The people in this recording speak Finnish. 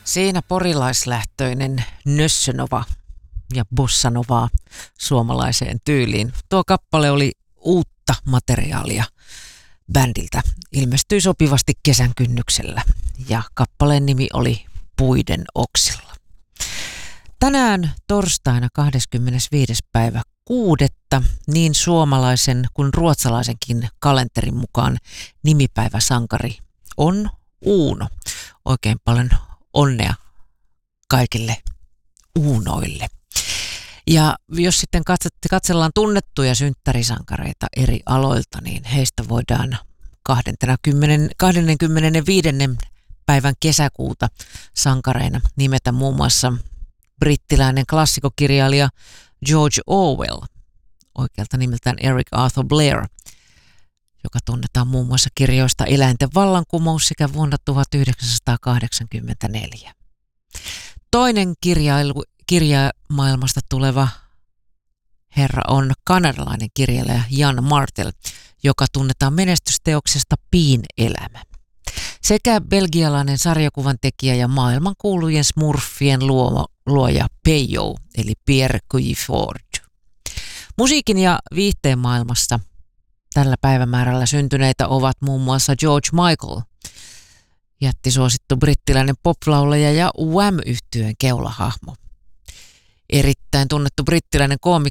Siinä porilaislähtöinen nössönova ja bossanovaa suomalaiseen tyyliin. Tuo kappale oli uutta materiaalia bändiltä. Ilmestyi sopivasti kesän kynnyksellä ja kappaleen nimi oli Puiden oksilla. Tänään torstaina 25. päivä 6. niin suomalaisen kuin ruotsalaisenkin kalenterin mukaan nimipäiväsankari on Uuno. Oikein paljon onnea kaikille Uunoille. Ja jos sitten katsellaan tunnettuja synttärisankareita eri aloilta, niin heistä voidaan 25. päivän kesäkuuta sankareina nimetä muun muassa brittiläinen klassikokirjailija George Orwell, oikealta nimeltään Eric Arthur Blair, joka tunnetaan muun muassa kirjoista Eläinten vallankumous sekä vuonna 1984. Toinen kirjamaailmasta tuleva herra on kanadalainen kirjailija Jan Martel, joka tunnetaan menestysteoksesta Piin elämä. Sekä belgialainen sarjakuvan tekijä ja maailmankuulujen smurfien luoja Peyo, eli Pierre Cuilleford. Musiikin ja viihteen maailmassa tällä päivämäärällä syntyneitä ovat muun muassa George Michael, jättisuosittu brittiläinen poplaulaja ja Wham-yhtyeen keulahahmo. Erittäin tunnettu brittiläinen